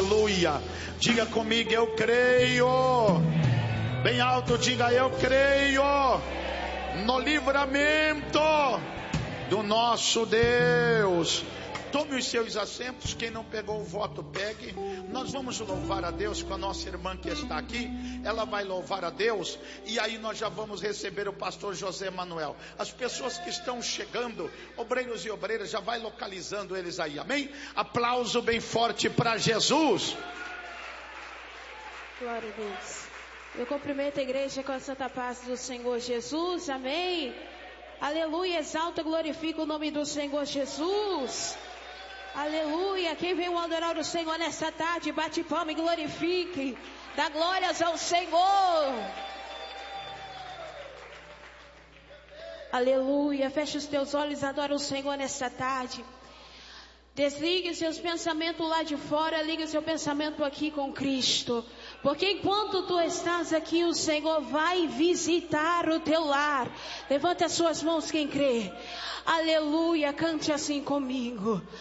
aleluia. Diga comigo, eu creio. Bem alto, diga, eu creio no livramento do nosso Deus. Tome os seus assentos. Quem não pegou o voto, pegue. Nós vamos louvar a Deus com a nossa irmã que está aqui. Ela vai louvar a Deus. E aí nós já vamos receber o pastor José Manuel. As pessoas que estão chegando, obreiros e obreiras, já vai localizando eles aí, amém? Aplauso bem forte para Jesus. Glória a Deus. Eu cumprimento a igreja com a santa paz do Senhor Jesus, amém? Aleluia, exalta e glorifica o nome do Senhor Jesus. Aleluia, quem veio adorar o Senhor nessa tarde, bate palma e glorifique, dá glórias ao Senhor. Aleluia, fecha os teus olhos e adora o Senhor nessa tarde. Desligue seus pensamentos lá de fora, ligue seu pensamento aqui com Cristo. Porque enquanto tu estás aqui, o Senhor vai visitar o teu lar. Levante as suas mãos quem crê. Aleluia, cante assim comigo.